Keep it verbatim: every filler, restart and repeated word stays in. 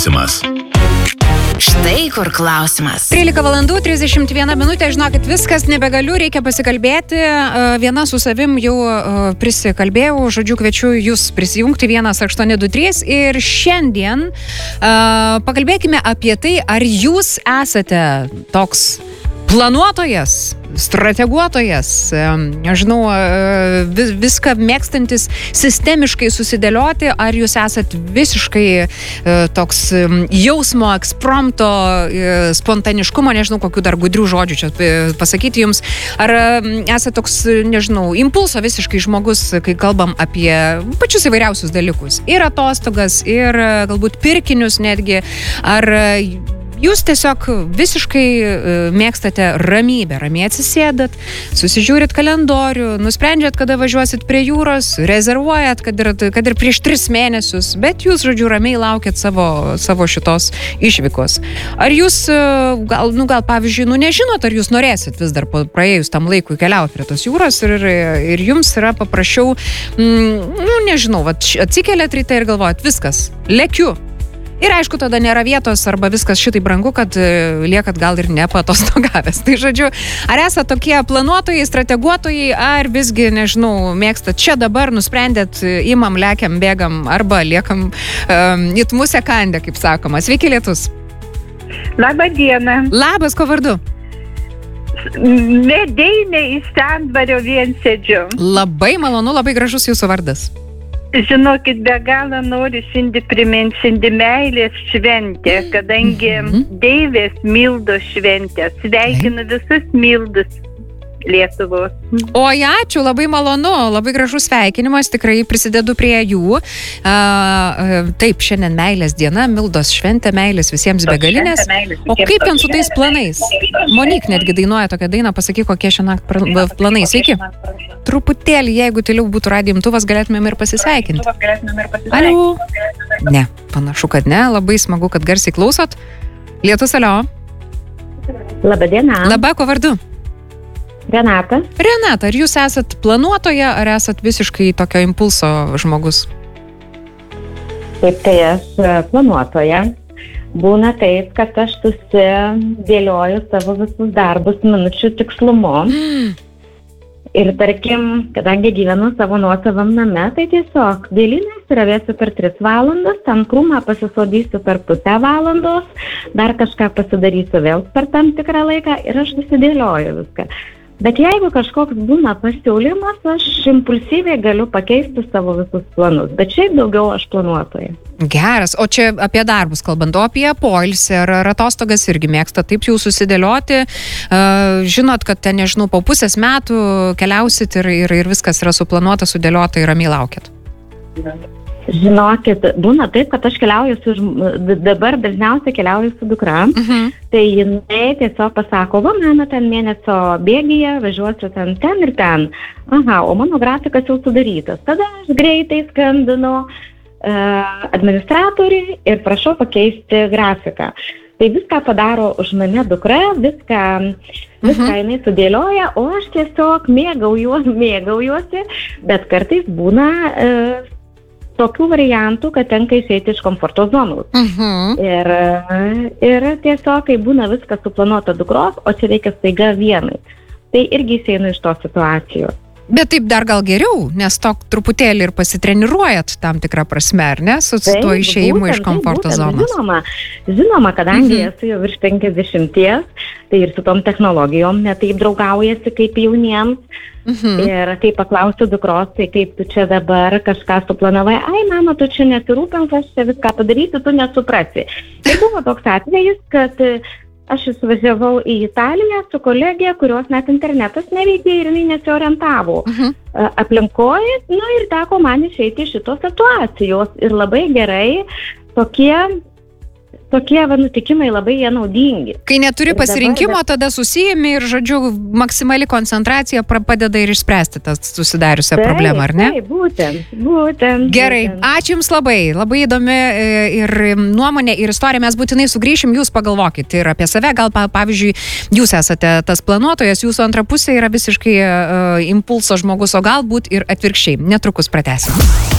Štai kur klausimas. trylika valandų trisdešimt viena minutė, žinokit, viskas nebegaliu, reikia pasikalbėti. Viena su savim jau prisikalbėjau, žodžiu, kviečiu jūs prisijungti vienas aštuoni du trys ir šiandien uh, pakalbėkime apie tai, ar jūs esate toks planuotojas, strateguotojas, nežinau, vis, viską mėgstantis sistemiškai susidėlioti, ar jūs esat visiškai toks jausmo, ekspromto, spontaniškumo, nežinau, kokių dar gudrių žodžių čia pasakyti jums, ar esat toks, nežinau, impulso visiškai žmogus, kai kalbam apie pačius įvairiausius dalykus, ir atostogas, ir galbūt pirkinius netgi, ar jūs tiesiog visiškai mėgstate ramybę, ramiai atsisėdat, susižiūrit kalendorių, nusprendžiat, kada važiuosit prie jūros, rezervuojat, kad ir, kad ir prieš tris mėnesius, bet jūs, žodžiu, ramiai laukiat savo, savo šitos išvykos. Ar jūs, gal, nu, gal pavyzdžiui, nu, nežinot, ar jūs norėsit vis dar praėjus tam laikui keliauti prie tos jūros ir, ir jums yra paprasčiau, mm, nu, nežinau, atsikeliat ryte ir galvojat, viskas, lekiu. Ir aišku, tada nėra vietos arba viskas šitai brangu, kad liekat gal ir nepatostogavęs. Tai žodžiu, ar esate tokie planuotojai, strateguotojai, ar visgi, nežinau, mėgstat čia dabar, nusprendėt, imam, lekiam, bėgam arba liekam um, it musę kandę, kaip sakoma. Sveiki, Lietus. Labą dieną. Labas, ko vardu? Medeinė iš Sendvario Viensėdžio. Labai malonu, labai gražus jūsų vardas. Žinokit, be galo noriu šiandien priminti šiandien meilės šventę, kadangi mm-hmm. Deivės Mildos šventė. Sveikinu visus Mildus Lietuvos. Oi, ačiū, labai malonu, labai gražus sveikinimas, tikrai prisidedu prie jų. A, taip, šiandien meilės diena, Mildos šventė, meilės visiems begalinės. O kaip ten su tais planais? Monik netgi dainuoja tokią dainą, pasakyk, kokie šiandien planai. Sveiki. Truputėlį, jeigu tyliau būtų radijo imtuvas, galėtumėm ir pasisveikinti. Aliu? Ne, panašu, kad ne. Labai smagu, kad garsiai klausot. Lietus, alio. Labą dieną. Labą, ko vardu? Renata. Renata, ar jūs esat planuotoja, ar esat visiškai tokio impulso žmogus? Taip, tai aš planuotoja. Būna taip, kad aš susidėlioju savo visus darbus minučių tikslumu. Mm. Ir tarkim, kadangi gyvenu savo nuosavam name, tai tiesiog dėlynės ravėsiu per tris valandas, ten krūmą pasisodysiu per pusę valandos, dar kažką pasidarysiu vėl per tam tikrą laiką ir aš susidėlioju viską. Bet jeigu kažkoks būna pasiūlymas, aš impulsyviai galiu pakeisti savo visus planus. Bet šiaip daugiau aš planuotoja. Geras. O čia apie darbus kalbant, o apie poilsį ar, ar atostogas irgi mėgsta taip jau susidėlioti. Uh, žinot, kad ten, nežinau, po pusės metų keliausit ir, ir, ir viskas yra suplanuota, sudėliota ir ramiai laukiat. Žinokit, būna taip, kad aš keliauju su, dabar dažniausiai keliauju su dukra, uh-huh. Tai jinai tiesiog pasako, va, mano ten mėnesio bėgyje, važiuosiu ten, ten ir ten. Aha, o mano grafikas jau sudarytas. Tada aš greitai skambinu uh, administratoriui ir prašau pakeisti grafiką. Tai viską padaro už mane dukra, viską, viską uh-huh. jinai sudėlioja, o aš tiesiog mėgaujuosi, mėgaujuosi, bet kartais būna uh, tokių variantų, kad tenka išeiti iš komforto zonos. Uh-huh. Ir, ir tiesiog, kai būna viskas suplanuota dukros, o čia reikia staiga vienai. Tai irgi išeinu iš tos situacijos. Bet taip dar gal geriau, nes to truputėlį ir pasitreniruojat tam tikrą prasme, ar ne, su tai, tuo išėjimu būtent, iš komforto būtent, zonos. Žinoma, žinoma, kadangi uh-huh. esu jau virš penkiasdešimties, tai ir su tom technologijom netaip draugaujasi kaip jauniems. Uh-huh. Ir kai paklausiu dukros, tai kaip tu čia dabar kažką suplanavai, ai, mama, tu čia nesirūpink, aš čia viską padarysiu, tu nesuprasi. Tai buvo toks atvejis, kad aš išvažiavau į Italiją su kolegija, kurios net internetas neveikė ir jinai nesiorientavo uh-huh. aplinkoje, nu ir teko man išeiti iš šitos situacijos. Ir labai gerai tokie tokie va, nutikimai labai jie naudingi. Kai neturi pasirinkimo, dabar, tada susijimi ir, žodžiu, maksimali koncentracija padeda ir išspręsti tą susidariusią tai, problemą, ar ne? Taip, būtent, būtent. Gerai, būtent. ačiū Jums labai. Labai įdomi ir nuomonė, ir istorija. Mes būtinai sugrįšim, Jūs pagalvokit ir apie save. Gal, pavyzdžiui, Jūs esate tas planuotojas, Jūsų antra pusė yra visiškai uh, impulso žmogus, o galbūt ir atvirkščiai. Netrukus pratęsim.